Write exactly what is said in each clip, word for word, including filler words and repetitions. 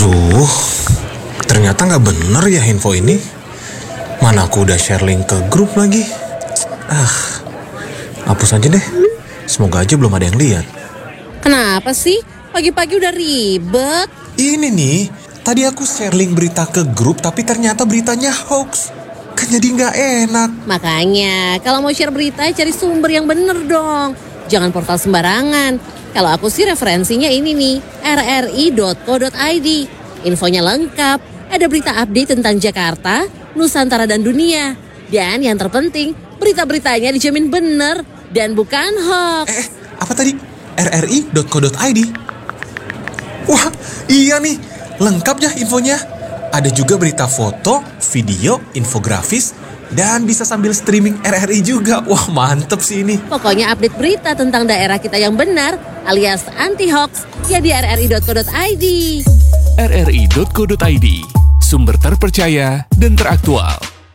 Aduh, ternyata nggak bener ya info ini. Mana aku udah share link ke grup lagi. Ah, hapus aja deh. Semoga aja belum ada yang lihat. Kenapa sih? Pagi-pagi udah ribet. Ini nih, tadi aku share link berita ke grup tapi ternyata beritanya hoax. Kan jadi nggak enak. Makanya, kalau mau share berita cari sumber yang bener dong. Jangan portal sembarangan. Kalau aku sih referensinya ini nih, r r i dot co dot i d. Infonya lengkap, ada berita update tentang Jakarta, Nusantara dan dunia. Dan yang terpenting, berita-beritanya dijamin bener dan bukan hoax. Eh, apa tadi? r r i dot co dot i d. Wah, iya nih, lengkap ya infonya. Ada juga berita foto, video, infografis, dan bisa sambil streaming R R I juga. Wah, mantep sih ini. Pokoknya update berita tentang daerah kita yang benar alias anti-hoax ya di r r i dot co dot i d. r r i dot co dot i d, sumber terpercaya dan teraktual.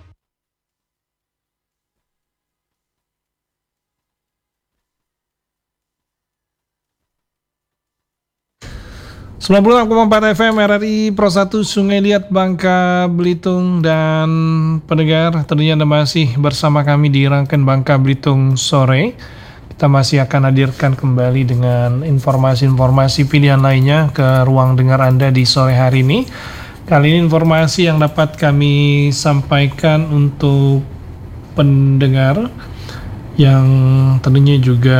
sembilan puluh enam koma empat F M R R I Pro satu Sungai Liat Bangka Belitung, dan pendengar tentunya Anda masih bersama kami di rangkaian Bangka Belitung sore. Kita masih akan hadirkan kembali dengan informasi-informasi pilihan lainnya ke ruang dengar Anda di sore hari ini. Kali ini informasi yang dapat kami sampaikan untuk pendengar yang tentunya juga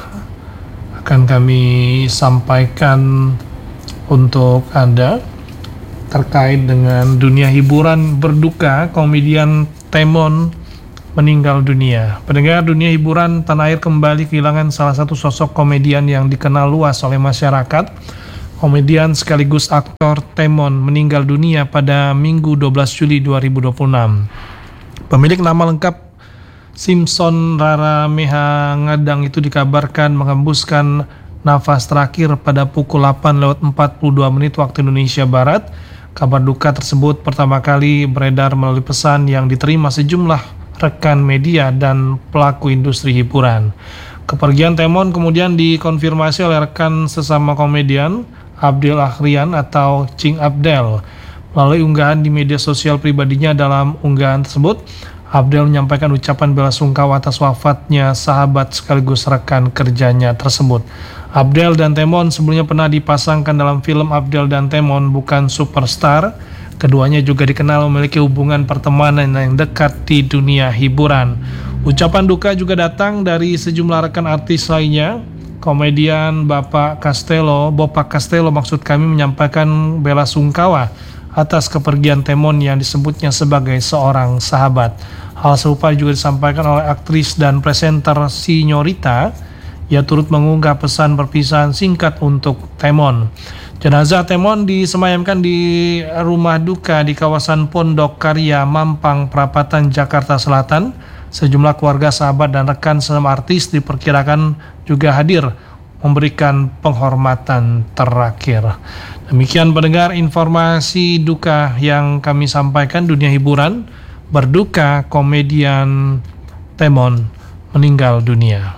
akan kami sampaikan untuk Anda terkait dengan dunia hiburan berduka. Komedian Temon meninggal dunia. Pendengar, dunia hiburan tanah air kembali kehilangan salah satu sosok komedian yang dikenal luas oleh masyarakat. Komedian sekaligus aktor Temon meninggal dunia pada Minggu dua belas Juli dua ribu dua puluh enam. Pemilik nama lengkap Simpson Rarameha Ngadang itu dikabarkan mengembuskan nafas terakhir pada pukul delapan lewat empat puluh dua menit waktu Indonesia Barat. Kabar duka tersebut pertama kali beredar melalui pesan yang diterima sejumlah rekan media dan pelaku industri hiburan. Kepergian Temon kemudian dikonfirmasi oleh rekan sesama komedian Abdel Akhrian atau Cing Abdel. Melalui unggahan di media sosial pribadinya, dalam unggahan tersebut Abdel menyampaikan ucapan bela sungkawa atas wafatnya sahabat sekaligus rekan kerjanya tersebut. Abdel dan Temon sebelumnya pernah dipasangkan dalam film Abdel dan Temon Bukan Superstar. Keduanya juga dikenal memiliki hubungan pertemanan yang dekat di dunia hiburan. Ucapan duka juga datang dari sejumlah rekan artis lainnya. Komedian Bapak Castello, Bapak Castello maksud kami menyampaikan bela sungkawa atas kepergian Temon yang disebutnya sebagai seorang sahabat. Hal serupa juga disampaikan oleh aktris dan presenter Sinyorita. Ia turut mengunggah pesan perpisahan singkat untuk Temon. Jenazah Temon disemayamkan di rumah duka di kawasan Pondok Karya, Mampang, Perapatan, Jakarta Selatan. Sejumlah keluarga, sahabat, dan rekan sesama artis diperkirakan juga hadir memberikan penghormatan terakhir. Demikian pendengar informasi duka yang kami sampaikan. Dunia hiburan berduka, komedian Temon meninggal dunia.